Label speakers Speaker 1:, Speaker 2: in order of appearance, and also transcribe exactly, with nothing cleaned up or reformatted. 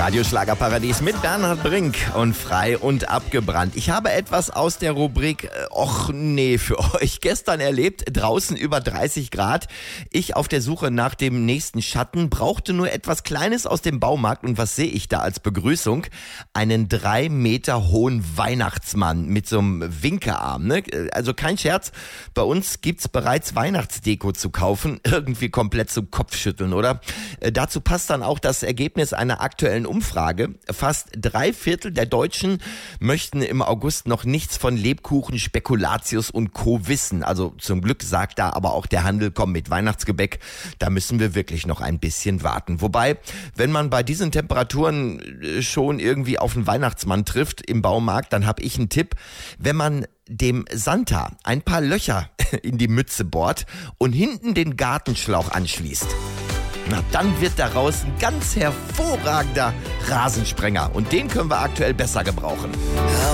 Speaker 1: Radioschlagerparadies mit Bernhard Brink und Frei und Abgebrannt. Ich habe etwas aus der Rubrik äh, Och nee für euch gestern erlebt. Draußen über dreißig Grad. Ich auf der Suche nach dem nächsten Schatten, brauchte nur etwas Kleines aus dem Baumarkt. Und was sehe ich da als Begrüßung? Einen drei Meter hohen Weihnachtsmann mit so einem Winkearm. Ne? Also kein Scherz, bei uns gibt's bereits Weihnachtsdeko zu kaufen. Irgendwie komplett zum Kopfschütteln, oder? Äh, dazu passt dann auch das Ergebnis einer aktuellen Umfrage. Fast drei Viertel der Deutschen möchten im August noch nichts von Lebkuchen, Spekulatius und Co. wissen. Also zum Glück sagt da aber auch der Handel, komm mit Weihnachtsgebäck, da müssen wir wirklich noch ein bisschen warten. Wobei, wenn man bei diesen Temperaturen schon irgendwie auf einen Weihnachtsmann trifft im Baumarkt, dann habe ich einen Tipp. Wenn man dem Santa ein paar Löcher in die Mütze bohrt und hinten den Gartenschlauch anschließt, na, dann wird daraus ein ganz hervorragender Rasensprenger. Und den können wir aktuell besser gebrauchen.